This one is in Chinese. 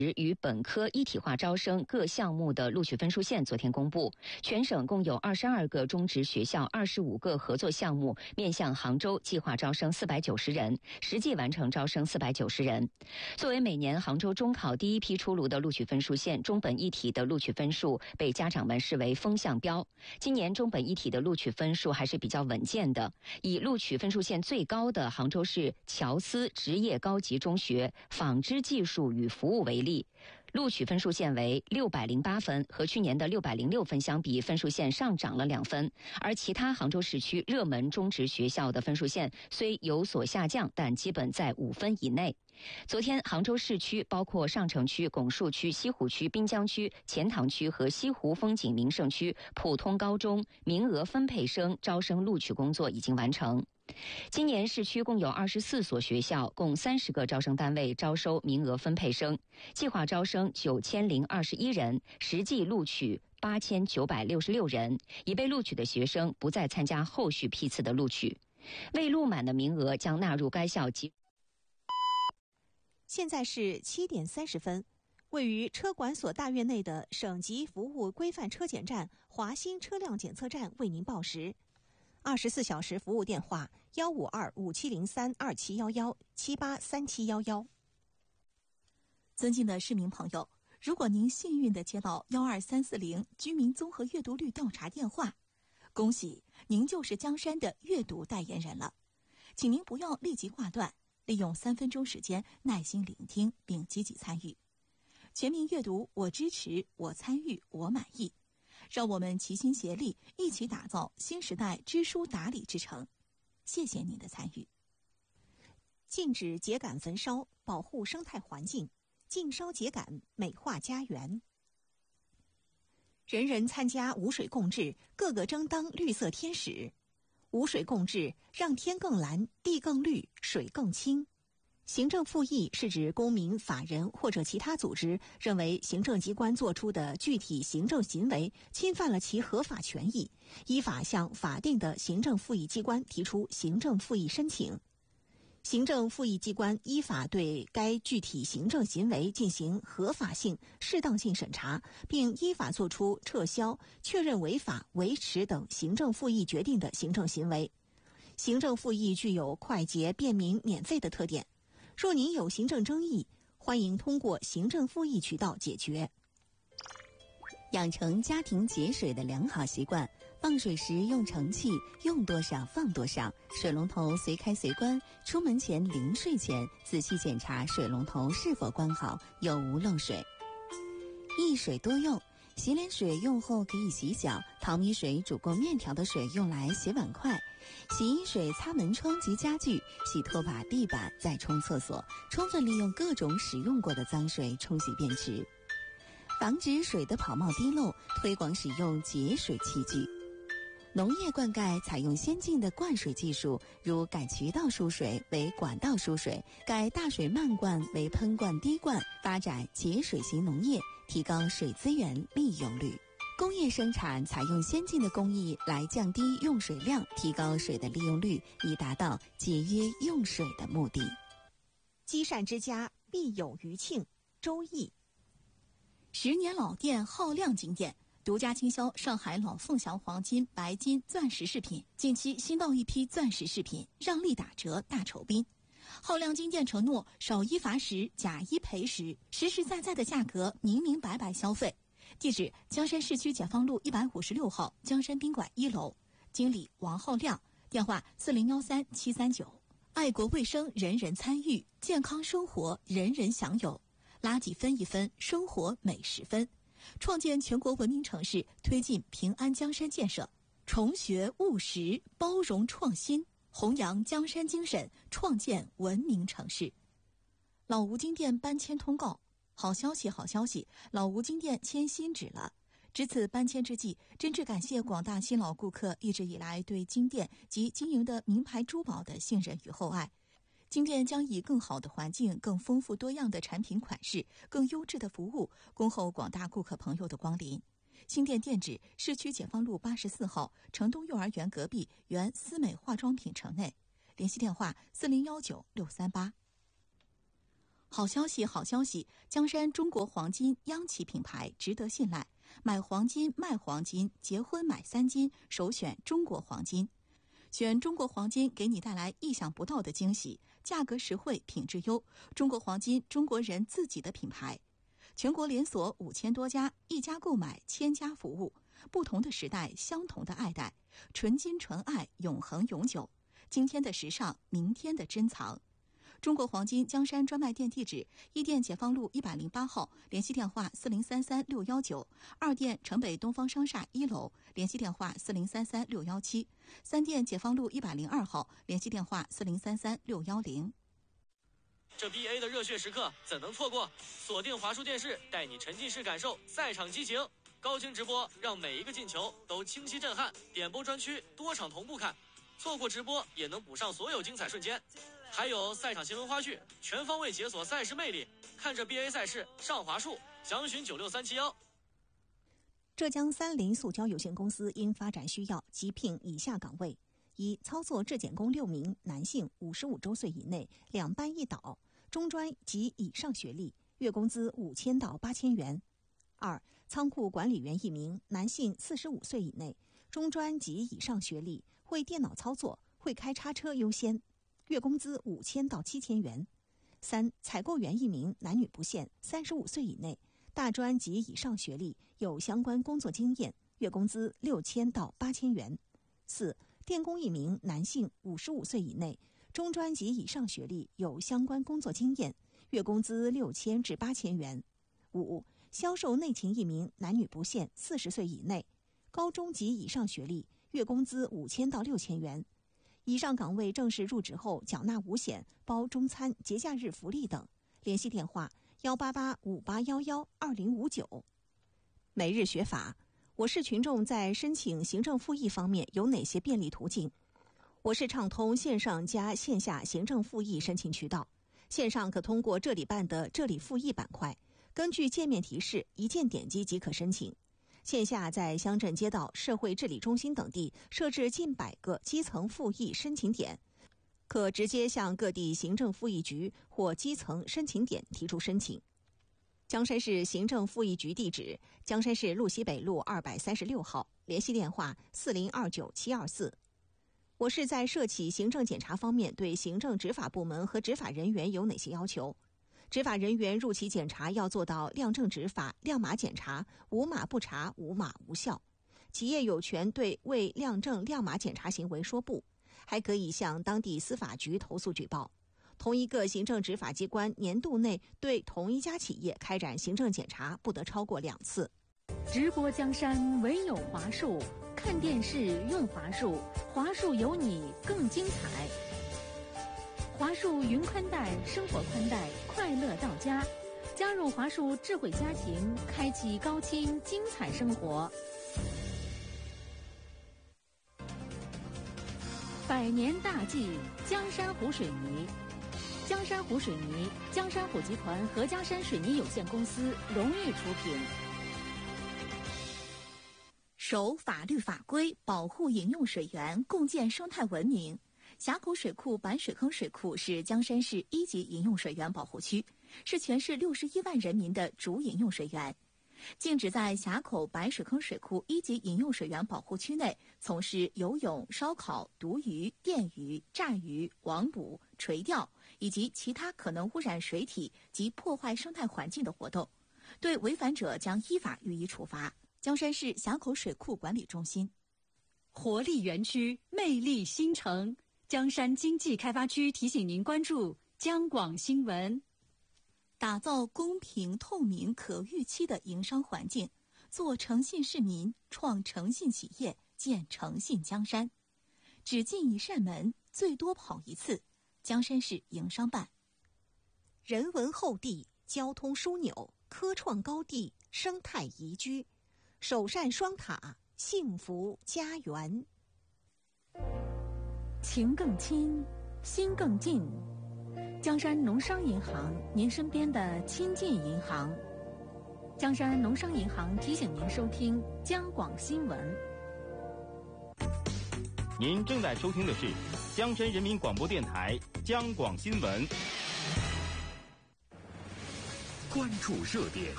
与本科一体化招生各项目的录取分数线昨天公布，全省共有22个中职学校25个合作项目面向杭州计划招生490人，实际完成招生490人。作为每年杭州中考第一批出炉的录取分数线，中本一体的录取分数被家长们视为风向标。今年中本一体的录取分数还是比较稳健的，以录取分数线最高的杭州市乔思职业高级中学纺织技术与服务为例，录取分数线为608分，和去年的606分相比，分数线上涨了2分。而其他杭州市区热门中职学校的分数线虽有所下降，但基本在5分以内。昨天，杭州市区包括上城区、拱墅区、西湖区、滨江区、钱塘区和西湖风景名胜区普通高中名额分配生招生录取工作已经完成。今年市区共有24所学校，共30个招生单位招收名额分配生，计划招生9021人，实际录取8966人。已被录取的学生不再参加后续批次的录取，未录满的名额将纳入该校及。 现在是7点30分，位于车管所大院内的省级服务规范车检站华新车辆检测站为您报时。24小时服务电话15257032711783711。尊敬的市民朋友，如果您幸运地接到12340居民综合阅读率调查电话，恭喜您就是江山的阅读代言人了。请您不要立即挂断，利用3分钟时间耐心聆听并积极参与。全民阅读，我支持，我参与，我满意。让我们齐心协力，一起打造新时代知书达理之城。谢谢您的参与。禁止秸秆焚烧，保护生态环境，禁烧秸秆，美化家园。人人参加无水共治，个个争当绿色天使。无水共治，让天更蓝，地更绿，水更清。行政复议是指公民、法人或者其他组织认为行政机关作出的具体行政行为侵犯了其合法权益，依法向法定的行政复议机关提出行政复议申请。行政复议机关依法对该具体行政行为进行合法性、适当性审查，并依法作出撤销、确认违法、维持等行政复议决定的行政行为。行政复议具有快捷、便民、免费的特点。若您有行政争议，欢迎通过行政复议渠道解决。养成家庭节水的良好习惯，放水时用盛器，用多少放多少，水龙头随开随关，出门前临睡前仔细检查水龙头是否关好，有无漏水。一水多用，洗脸水用后可以洗脚，淘米水煮过面条的水用来洗碗筷，洗衣水擦门窗及家具，洗拖把、地板，再冲厕所，充分利用各种使用过的脏水冲洗便池。防止水的跑冒滴漏，推广使用节水器具。农业灌溉采用先进的灌水技术，如改渠道输水为管道输水，改大水漫灌为喷灌滴灌，发展节水型农业，提高水资源利用率。工业生产采用先进的工艺来降低用水量，提高水的利用率，以达到节约用水的目的。积善之家必有余庆，周易。10年老店浩亮金店独家倾销上海老凤祥黄金、白金、钻石饰品，近期新到一批钻石饰品，让利打折大酬宾。浩亮金店承诺少一罚10，假一赔10，实实在在的价格，明明白白消费。地址：江山市区解放路156号江山宾馆1楼，经理王浩亮，电话4013-739。爱国卫生，人人参与；健康生活，人人享有。垃圾分一分，生活每10分。创建全国文明城市，推进平安江山建设，崇学务实，包容创新，弘扬江山精神，创建文明城市。老吴金店搬迁通告。好消息，好消息！老吴金店迁新址了。值此搬迁之际，真挚感谢广大新老顾客一直以来对金店及经营的名牌珠宝的信任与厚爱。金店将以更好的环境、更丰富多样的产品款式、更优质的服务，恭候广大顾客朋友的光临。新店店址：市区解放路84号城东幼儿园隔壁原思美化妆品城内。联系电话：4019-638。 好消息，好消息！江山中国黄金央企品牌值得信赖，买黄金、卖黄金、结婚买3金，首选中国黄金。选中国黄金，给你带来意想不到的惊喜，价格实惠，品质优。中国黄金，中国人自己的品牌，全国连锁5000多家，一家购买1000家服务。不同的时代，相同的爱戴，纯金纯爱，永恒永久。今天的时尚，明天的珍藏。中国黄金江山专卖店地址：一店解放路108号，联系电话4033-619；二店城北东方商厦1楼，联系电话4033-617；三店解放路102号，联系电话4033-610。 这 BA 的热血时刻怎能错过？锁定华数电视，带你沉浸式感受赛场激情，高清直播让每一个进球都清晰震撼，点播专区多场同步看，错过直播也能补上所有精彩瞬间。还有赛场新闻花絮，全方位解锁赛事魅力。看着 BA 赛事上华数，详询96371。 浙江三菱塑胶有限公司因发展需要，急聘以下岗位：一、操作质检工6名，男性，55周岁以内，2班1导，中专及以上学历，月工资5000到8000元。二、仓库管理员1名，男性，45岁以内，中专及以上学历，会电脑操作，会开叉车优先，月工资5000到7000元。三、采购员1名，男女不限，35岁以内，大专及以上学历，有相关工作经验，月工资6000到8000元。四、电工1名，男性，55岁以内，中专及以上学历，有相关工作经验，月工资6000至8000元。五、销售内勤1名，男女不限，40岁以内，高中及以上学历，月工资5000到6000元。以上岗位正式入职后缴纳5险，包中餐、节假日福利等。联系电话18858112059。每日学法，我市群众在申请行政复议方面有哪些便利途径？我市畅通线上加线下行政复议申请渠道。线上可通过这里办的这里复议板块，根据界面提示一键点击即可申请。线下在乡镇街道、社会治理中心等地设置近100个基层复议申请点，可直接向各地行政复议局或基层申请点提出申请。江山市行政复议局地址：江山市路西北路236号，联系电话4029724。我市在涉企行政检查方面对行政执法部门和执法人员有哪些要求？执法人员入企检查要做到亮正执法、亮码检查，无码不查，无码无效。企业有权对未亮正亮码检查行为说不，还可以向当地司法局投诉举报。同一个行政执法机关年度内对同一家企业开展行政检查不得超过2次。 直播江山唯有华数，看电视用华数，华数有你更精彩。华数云宽带，生活宽带，快乐到家。加入华数智慧家庭，开启高清精彩生活。100年大计，江山湖水泥。江山湖水泥，江山湖集团和江山水泥有限公司荣誉出品。 守法律法规，保护饮用水源，共建生态文明。峡口水库板水坑水库是江山市1级饮用水源保护区，是全市61万人民的主饮用水源。禁止在峡口板水坑水库1级饮用水源保护区内从事游泳、烧烤、毒鱼、电鱼、炸鱼、网捕、垂钓以及其他可能污染水体及破坏生态环境的活动，对违反者将依法予以处罚。江山市峡口水库管理中心。 活力园区，魅力新城。江山经济开发区提醒您关注江广新闻。 打造公平、透明、可预期的营商环境，做诚信市民，创诚信企业，建诚信江山。只进一扇门，最多跑一次。江山市营商办。人文厚地，交通枢纽，科创高地，生态宜居，首善双塔，幸福家园。 情更亲，心更近。江山农商银行，您身边的亲近银行。江山农商银行提醒您收听江广新闻。 您正在收听的是江山人民广播电台江广新闻。 关注热点。